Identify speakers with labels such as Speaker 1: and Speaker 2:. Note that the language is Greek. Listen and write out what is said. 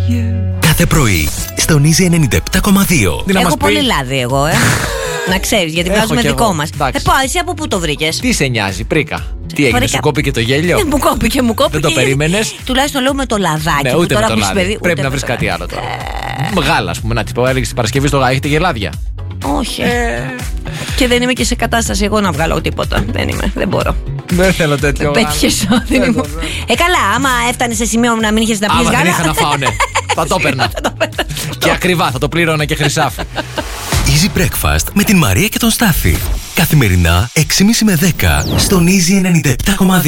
Speaker 1: Κάθε πρωί στον Easy 97,2.
Speaker 2: Έχω πολύ λάδι εγώ, να ξέρεις, γιατί βγάζουμε δικό μας. Εσύ από πού το βρήκες?
Speaker 3: Τι σε νοιάζει, πρίκα? Τι έγινε, σου κόπηκε το γέλιο?
Speaker 2: Μου κόπηκε.
Speaker 3: Δεν το περίμενες?
Speaker 2: Τουλάχιστον λέω με το λαδάκι.
Speaker 3: Ναι, ούτε με το λάδι. Πρέπει να βρεις κάτι άλλο τώρα. Γάλα, ας πούμε, να της πω, έλεγες την Παρασκευή στο γάλα, έχετε γελάδια?
Speaker 2: Όχι. Και δεν είμαι και σε κατάσταση εγώ να βγάλω τίποτα. Δεν μπορώ.
Speaker 3: Δεν θέλω τέτοιο.
Speaker 2: Πέτυχες όδυνη μου. Καλά, άμα έφτανε σε σημείο να μην είχες να πεις γάλα.
Speaker 3: Άμα δεν είχα να φάω, ναι. Θα το έπαιρνα. Και ακριβά, θα το πλήρωνα και χρυσάφι.
Speaker 1: Easy Breakfast με την Μαρία και τον Στάφη. Καθημερινά 6.30 με 10 στον Easy 97,2.